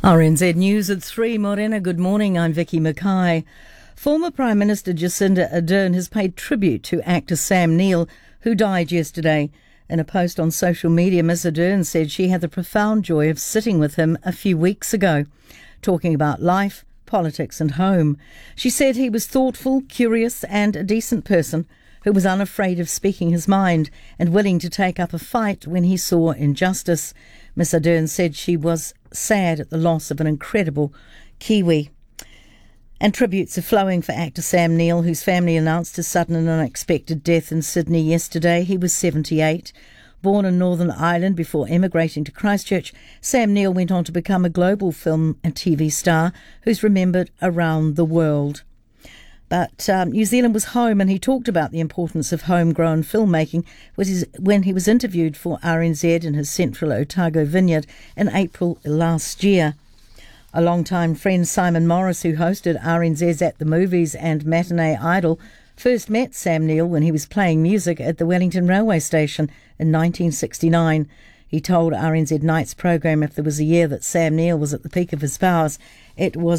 RNZ News at 3. Morena, good morning. I'm Vicky Mackay. Former Prime Minister Jacinda Ardern has paid tribute to actor Sam Neill, who died yesterday. In a post on social media, Miss Ardern said she had the profound joy of sitting with him a few weeks ago, talking about life, politics and home. She said he was thoughtful, curious and a decent person who was unafraid of speaking his mind and willing to take up a fight when he saw injustice. Miss Ardern said she was sad at the loss of an incredible Kiwi. And tributes are flowing for actor Sam Neill, whose family announced his sudden and unexpected death in Sydney yesterday. He was 78. Born in Northern Ireland before emigrating to Christchurch, Sam Neill went on to become a global film and TV star who's remembered around the world. But New Zealand was home, and he talked about the importance of homegrown filmmaking when he was interviewed for RNZ in his central Otago vineyard in April last year. A long-time friend, Simon Morris, who hosted RNZ's At the Movies and Matinee Idol, first met Sam Neill when he was playing music at the Wellington Railway Station in 1969. He told RNZ Night's programme if there was a year that Sam Neill was at the peak of his powers, it was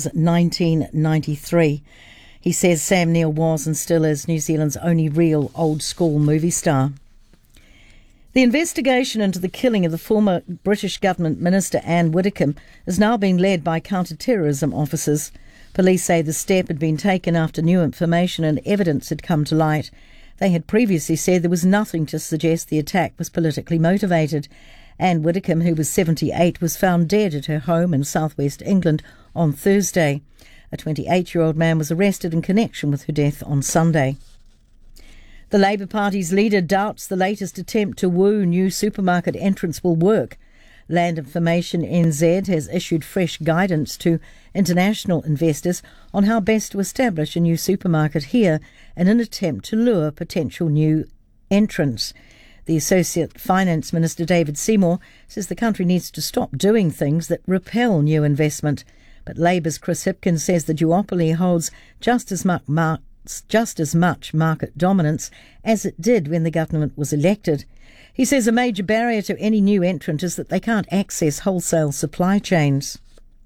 1993. He says Sam Neill was and still is New Zealand's only real old-school movie star. The investigation into the killing of the former British government minister Anne Widdecombe is now being led by counter-terrorism officers. Police say the step had been taken after new information and evidence had come to light. They had previously said there was nothing to suggest the attack was politically motivated. Anne Widdecombe, who was 78, was found dead at her home in southwest England on Thursday. A 28-year-old man was arrested in connection with her death on Sunday. The Labour Party's leader doubts the latest attempt to woo new supermarket entrants will work. Land Information NZ has issued fresh guidance to international investors on how best to establish a new supermarket here in an attempt to lure potential new entrants. The Associate Finance Minister David Seymour says the country needs to stop doing things that repel new investment. But Labour's Chris Hipkins says the duopoly holds just as much market dominance as it did when the government was elected. He says a major barrier to any new entrant is that they can't access wholesale supply chains.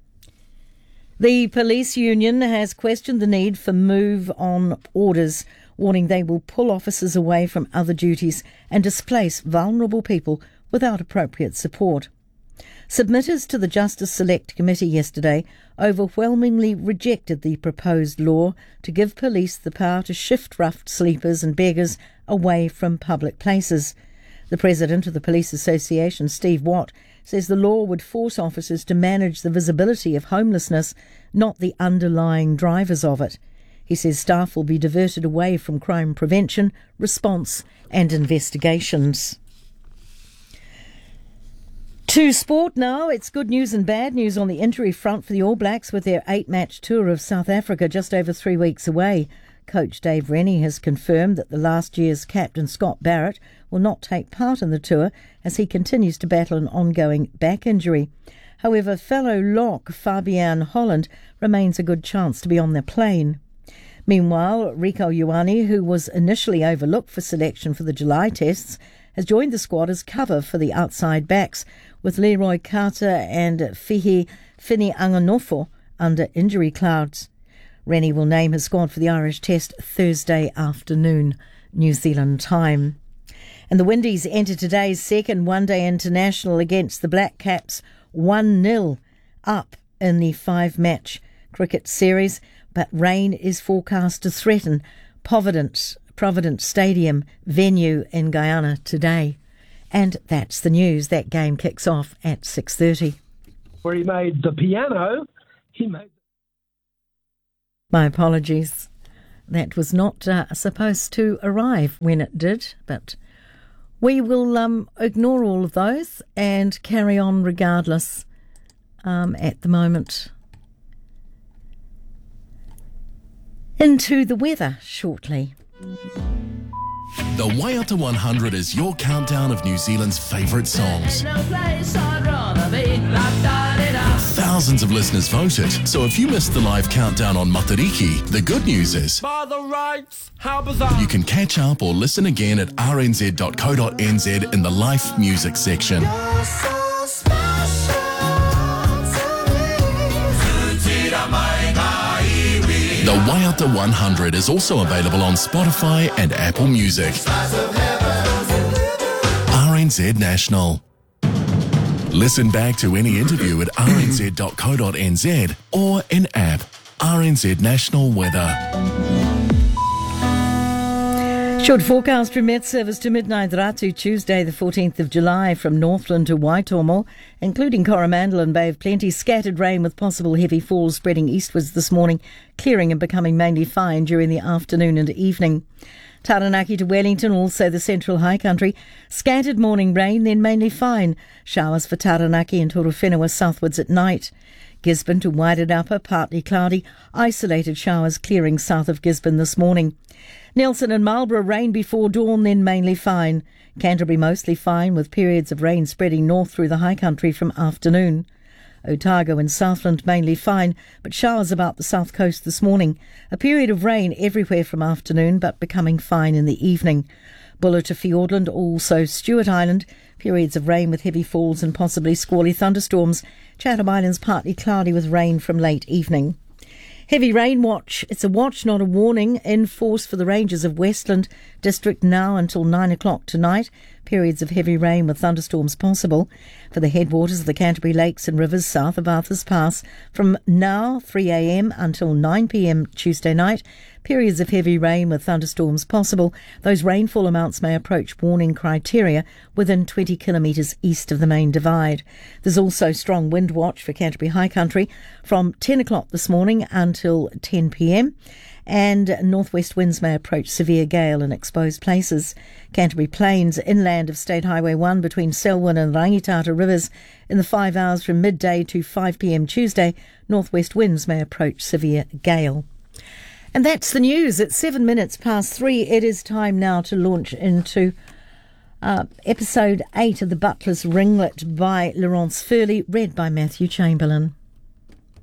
The police union has questioned the need for move-on orders, warning they will pull officers away from other duties and displace vulnerable people without appropriate support. Submitters to the Justice Select Committee yesterday overwhelmingly rejected the proposed law to give police the power to shift rough sleepers and beggars away from public places. The president of the Police Association, Steve Watt, says the law would force officers to manage the visibility of homelessness, not the underlying drivers of it. He says staff will be diverted away from crime prevention, response and investigations. To sport now, it's good news and bad news on the injury front for the All Blacks with their 8-match tour of South Africa just over 3 weeks away. Coach Dave Rennie has confirmed that the last year's captain Scott Barrett will not take part in the tour as he continues to battle an ongoing back injury. However, fellow lock Fabian Holland remains a good chance to be on the plane. Meanwhile, Rieko Ioane, who was initially overlooked for selection for the July tests, has joined the squad as cover for the outside backs, with Leroy Carter and Fini Anganofo under injury clouds. Rennie will name his squad for the Irish Test Thursday afternoon, New Zealand time. And the Windies enter today's second one-day international against the Black Caps 1-0 up in the 5-match cricket series, but rain is forecast to threaten Providence Stadium venue in Guyana today. And that's the news. That game kicks off at 6:30. Where he made the piano, My apologies. That was not supposed to arrive when it did, but we will ignore all of those and carry on regardless at the moment. Into the weather shortly. The Waiata 100 is your countdown of New Zealand's favourite songs. Thousands of listeners voted, so if you missed the live countdown on Matariki, the good news is you can catch up or listen again at rnz.co.nz in the Life Music section. Way Out the 100 is also available on Spotify and Apple Music. RNZ National. Listen back to any interview at rnz.co.nz or in app. RNZ National Weather. Short forecast from Met Service to midnight Ratu, Tuesday the 14th of July from Northland to Waitomo, including Coromandel and Bay of Plenty. Scattered rain with possible heavy falls spreading eastwards this morning, clearing and becoming mainly fine during the afternoon and evening. Taranaki to Wellington, also the central high country. Scattered morning rain, then mainly fine. Showers for Taranaki and Torowhenua southwards at night. Gisborne to Wairarapa, partly cloudy. Isolated showers clearing south of Gisborne this morning. Nelson and Marlborough, rain before dawn, then mainly fine. Canterbury mostly fine, with periods of rain spreading north through the high country from afternoon. Otago and Southland mainly fine, but showers about the south coast this morning. A period of rain everywhere from afternoon, but becoming fine in the evening. Buller to Fiordland, also Stewart Island, periods of rain with heavy falls and possibly squally thunderstorms. Chatham Islands partly cloudy with rain from late evening. Heavy rain watch. It's a watch, not a warning, in force for the ranges of Westland District now until 9 o'clock tonight. Periods of heavy rain with thunderstorms possible. For the headwaters of the Canterbury Lakes and rivers south of Arthur's Pass from now 3 a.m. until 9 p.m. Tuesday night. Periods of heavy rain with thunderstorms possible. Those rainfall amounts may approach warning criteria within 20 kilometres east of the main divide. There's also strong wind watch for Canterbury High Country from 10 o'clock this morning until 10 p.m. and northwest winds may approach severe gale in exposed places. Canterbury Plains, inland of State Highway 1 between Selwyn and Rangitata rivers in the 5 hours from midday to 5 p.m. Tuesday, northwest winds may approach severe gale. And that's the news. At 7 minutes past 3, it is time now to launch into episode 8 of The Butler's Ringlet by Laurence Furley, read by Matthew Chamberlain.